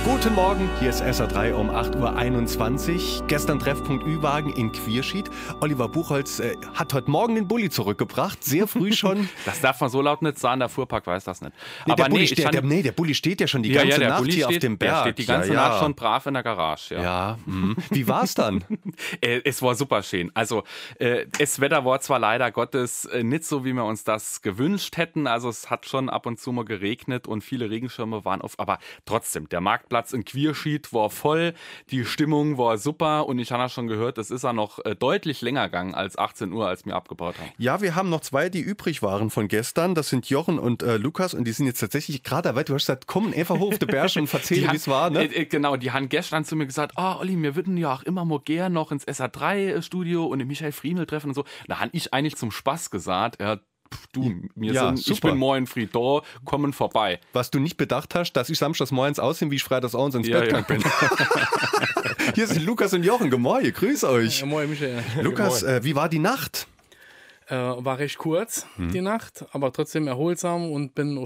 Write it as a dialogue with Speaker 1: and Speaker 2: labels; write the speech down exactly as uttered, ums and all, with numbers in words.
Speaker 1: Guten Morgen, hier ist S R drei um acht Uhr einundzwanzig. Gestern Treffpunkt Ü-Wagen in Quierschied. Oliver Buchholz äh, hat heute Morgen den Bulli zurückgebracht, sehr früh schon.
Speaker 2: Das darf man so laut nicht sagen, der Fuhrpark weiß das nicht.
Speaker 1: Nee,
Speaker 2: Aber
Speaker 1: der, Bulli
Speaker 2: nee,
Speaker 1: steht,
Speaker 2: ich
Speaker 1: der, nee, der Bulli steht ja schon die
Speaker 2: ja,
Speaker 1: ganze
Speaker 2: ja, der
Speaker 1: Nacht
Speaker 2: Bulli
Speaker 1: hier
Speaker 2: steht,
Speaker 1: auf dem Berg.
Speaker 2: Der steht die ganze
Speaker 1: ja, ja.
Speaker 2: Nacht schon brav in der Garage. Ja,
Speaker 1: ja mh. Wie war's dann?
Speaker 2: äh, es war super schön. Also äh, das Wetter war zwar leider Gottes äh, nicht so, wie wir uns das gewünscht hätten. Also es hat schon ab und zu mal geregnet und viele Regenschirme waren auf. Aber trotzdem, der Marktplatz in Quierschied war voll. Die Stimmung war super und ich habe ja schon gehört, es ist ja noch äh, deutlich länger gegangen als achtzehn Uhr, als wir abgebaut haben.
Speaker 1: Ja, wir haben noch zwei, die übrig waren von gestern. Das sind Jochen und äh, Lukas und die sind jetzt tatsächlich gerade dabei. Du hast gesagt, komm einfach hoch auf den Berg und erzähl, wie es war. Ne?
Speaker 2: Äh, genau, die haben gestern zu mir gesagt, oh Olli, wir würden ja auch immer mal gern noch ins S R drei Studio und den Michael Friemel treffen und so. Da habe ich eigentlich zum Spaß gesagt, ja, du, wir
Speaker 1: ja,
Speaker 2: sind, ich bin morgen früh da, kommen vorbei.
Speaker 1: Was du nicht bedacht hast, dass ich samstags morgens aussehe, wie ich freitags abends ins
Speaker 2: Ja,
Speaker 1: Bett
Speaker 2: ja.
Speaker 1: gegangen bin. Hier sind Lukas und Jochen. Gemoin, grüß euch.
Speaker 3: Ja, moin, Michael.
Speaker 1: Lukas, äh, wie war die Nacht?
Speaker 3: Äh, war recht kurz,
Speaker 1: Hm.
Speaker 3: die Nacht, aber trotzdem erholsam und bin